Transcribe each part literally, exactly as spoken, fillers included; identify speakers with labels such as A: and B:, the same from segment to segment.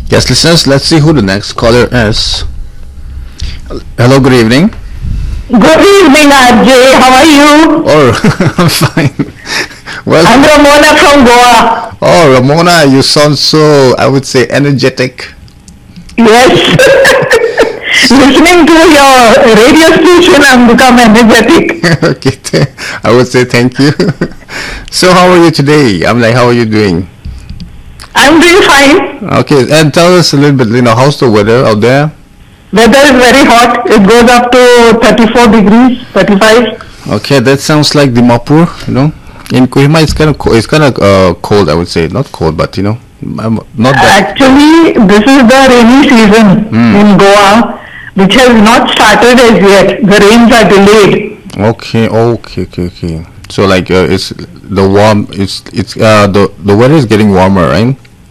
A: Yes, listeners, let's see who the next caller is. Hello, good evening.
B: Good evening, R J. How are you?
A: Oh, I'm fine. Well,
B: I'm Ramona from Goa.
A: oh, Ramona, you sound so, I would say, energetic.
B: Yes. Listening to your radio station, I'm become energetic.
A: Okay, th- I would say thank you. So, how are you today? I'm like, how are you doing?
B: I'm doing fine.
A: Okay, and tell us a little bit, you know, how's the weather out there?
B: Weather is very hot. It goes up to thirty-four degrees, thirty-five.
A: Okay, that sounds like Dimapur, you know. In Kohima, it's kind of co- it's kind of uh, cold, I would say. Not cold, but you know, I'm not that.
B: Actually, this is the rainy season in Goa, which has not started as yet. The rains are delayed.
A: Okay, okay, okay, okay. So like, uh, it's the warm. It's it's uh the the weather is getting warmer, right?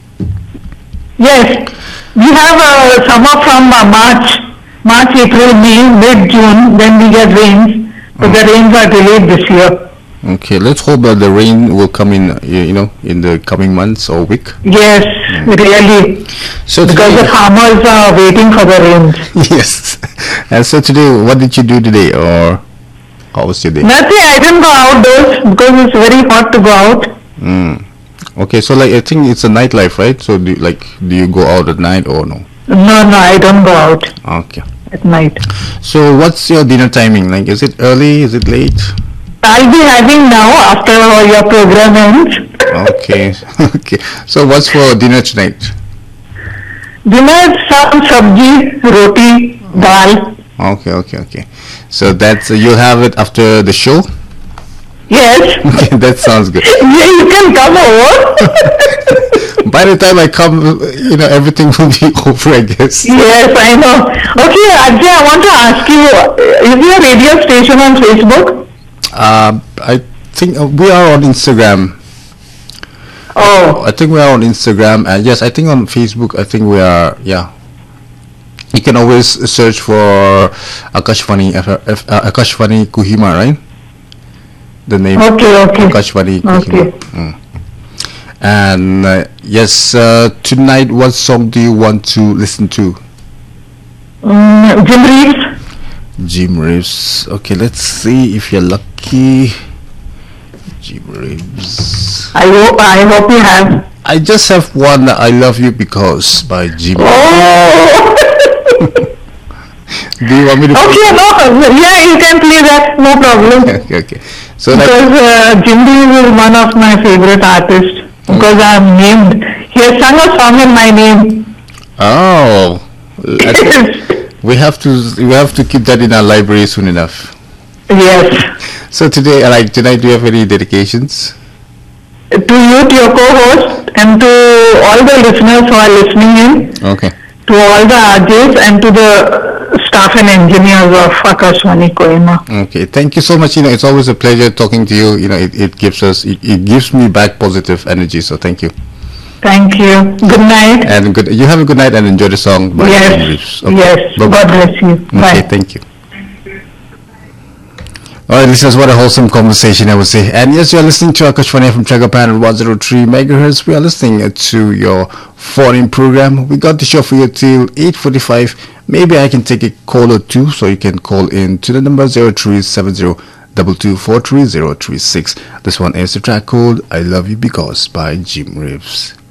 B: Yes, we have a summer from uh, March, March, April, May, mid-June, then we get rains. But the rains are delayed this year.
A: Okay, let's hope that the rain will come in, uh, you know, in the coming months or week.
B: Yes, really.
A: So
B: Because the
A: today,
B: farmers are waiting for the rains.
A: yes. And so today, what did you do today, or how was your day?
B: Nothing, I didn't go outdoors because it's very hot to go out.
A: Mm. Okay, so like I think it's a nightlife, right? So do like do you go out at night or no?
B: No, no, I don't go out
A: Okay.
B: at night.
A: So what's your dinner timing? Like, is it early? Is it late?
B: I'll be having now after your program ends.
A: Okay. Okay. So what's for dinner tonight?
B: Dinner, some sabji, roti, dal.
A: Okay, okay, okay. So that's uh, you'll have it after the show.
B: Yes.
A: Okay, that sounds good.
B: Yeah, you can come over.
A: By the time I come, you know, everything will be over, I guess.
B: Yes, I know. Okay, Ajay, I want to ask you, is your radio station on Facebook?
A: Uh, I think uh, we are on Instagram.
B: Oh,
A: I think we are on Instagram, and yes, I think on Facebook. I think we are. Yeah, you can always search for Akashvani, F- F- uh, Akashvani Kohima, right? The name
B: okay, okay.
A: Akashvani Kohima.
B: Okay.
A: Mm. And uh, yes, uh, tonight, what song do you want to listen to?
B: Mm, Jim Reeves?
A: Jim Reeves. Okay, let's see if you're lucky. Jim Reeves.
B: I hope, I hope you have.
A: I just have one. I Love You Because by Jim.
B: Oh!
A: Do you want me to?
B: Okay, no, yeah, you can play that, no problem.
A: Okay, okay. So like,
B: Because uh, Jim Reeves is one of my favorite artists. Because I'm named, he has sung a song in my name.
A: oh, I think we have to we have to keep that in our library soon enough.
B: Yes.
A: So today, uh, like tonight, do you have any dedications?
B: To you, to your co-host, and to all the listeners who are listening in,
A: Okay.
B: to all the R Js, and to the staff and engineers of Akashvani Kohima.
A: Okay. Thank you so much. You know, it's always a pleasure talking to you. You know, it, it gives us it, it gives me back positive energy. So thank you.
B: Thank you. Good night.
A: And good. You have a good night and enjoy the song by
B: Yes.
A: Jim Reeves. Okay.
B: Yes.
A: Bye-bye.
B: God bless you. Bye.
A: Okay. Thank you. Alright, listeners, what a wholesome conversation, I would say. And yes, you are listening to Akashvani from Chagapan at one oh three megahertz. We are listening to your phone-in program. We got the show for you till eight forty-five. Maybe I can take a call or two, so you can call in to the number zero three seven zero two two four three zero three six. This one is the track called I Love You Because by Jim Reeves.